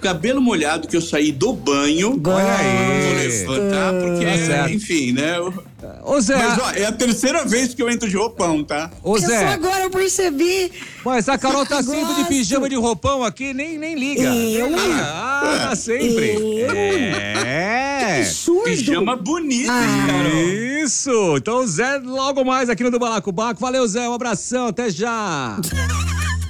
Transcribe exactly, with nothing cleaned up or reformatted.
cabelo molhado que eu saí do banho. Olha aí. Vou levantar, porque, Tá certo. enfim, né? Eu... Ô Zé, Mas, ó, é a terceira vez que eu entro de roupão, tá? ô Eu só Zé, agora eu percebi. mas a Carol tá sempre de Gosto. pijama de roupão aqui, nem, nem liga. Eu? Nem liga. Ah, tá sempre. Eu? É. Absurdo. Pijama bonito, Ah. hein, Carol? Isso. Então o Zé logo mais aqui no do Balacobaco. Valeu, Zé. Um abração. Até já.